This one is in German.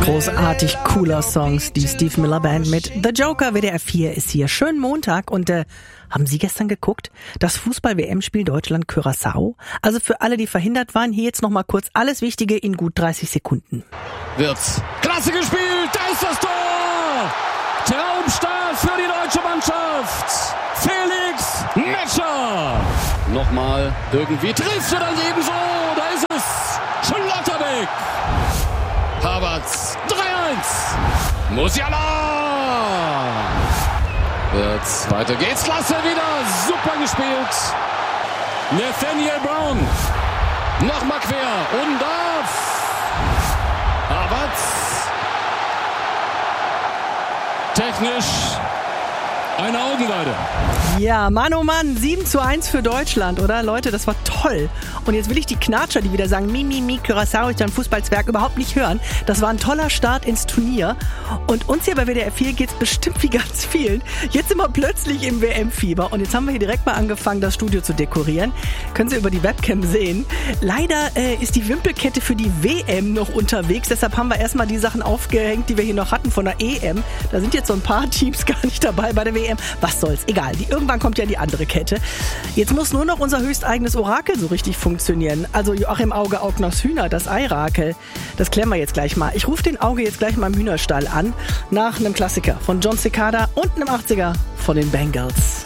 Großartig cooler Songs, die Steve Miller Band mit The Joker. WDR 4 ist hier. Schönen Montag und haben Sie gestern geguckt? Das Fußball-WM-Spiel Deutschland-Curaçao? Also für alle, die verhindert waren, hier jetzt nochmal kurz alles Wichtige in gut 30 Sekunden. Wirtz. Klasse gespielt, da ist das Tor! Traumstart für die deutsche Mannschaft! Felix Metscher! Nochmal, irgendwie trifft er dann ebenso, da ist es! Schlotterbeck! Havertz, 3-1! Musiala! Wirtz, weiter geht's, klasse wieder, super gespielt! Nathaniel Brown! Nochmal quer und darf! Havertz! Technisch eine Augenweide. Ja, Mann, oh Mann, 7:1 für Deutschland, oder? Leute, das war toll. Und jetzt will ich die Knatscher, die wieder sagen, Curaçao ist ja ein Fußballzwerg, überhaupt nicht hören. Das war ein toller Start ins Turnier. Und uns hier bei WDR 4 geht's bestimmt wie ganz vielen. Jetzt sind wir plötzlich im WM-Fieber. Und jetzt haben wir hier direkt mal angefangen, das Studio zu dekorieren. Können Sie über die Webcam sehen. Leider ist die Wimpelkette für die WM noch unterwegs. Deshalb haben wir erstmal die Sachen aufgehängt, die wir hier noch hatten von der EM. Da sind jetzt so ein paar Teams gar nicht dabei bei der WM. Was soll's, egal. Irgendwann kommt ja die andere Kette. Jetzt muss nur noch unser höchsteigenes Orakel so richtig funktionieren. Also Joachim Auge Augners Hühner, das Eirakel. Das klären wir jetzt gleich mal. Ich rufe den Auge jetzt gleich mal im Hühnerstall an. Nach einem Klassiker von John Cicada und einem 80er von den Bengals.